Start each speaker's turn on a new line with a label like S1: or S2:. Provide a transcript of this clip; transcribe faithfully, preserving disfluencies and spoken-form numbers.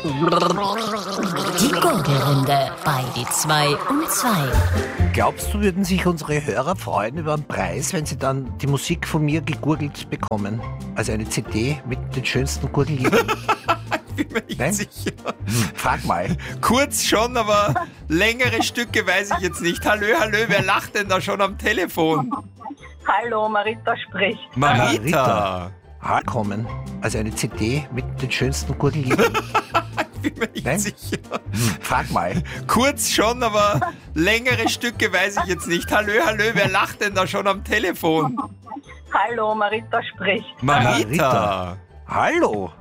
S1: Die Gurgelrunde bei die zwei und zwei.
S2: Glaubst du, würden sich unsere Hörer freuen über einen Preis, wenn sie dann die Musik von mir gegurgelt bekommen? Also eine C D mit den schönsten Gurgelliedern?
S3: Bin mir nicht
S2: Nein?
S3: sicher.
S2: Hm, frag mal.
S3: Kurz schon, aber längere Stücke weiß ich jetzt nicht. Hallö, hallö, wer lacht denn da schon am Telefon?
S4: Hallo, Marita spricht.
S3: Marita.
S2: Kommen. Also eine C D mit den schönsten Gurgelliedern?
S3: Bin mir nicht
S2: Nein?
S3: sicher.
S2: Hm, frag mal.
S3: Kurz schon, aber längere Stücke weiß ich jetzt nicht. Hallö, hallö, wer lacht denn da schon am Telefon?
S4: Hallo, Marita spricht.
S3: Marita.
S2: Hallo.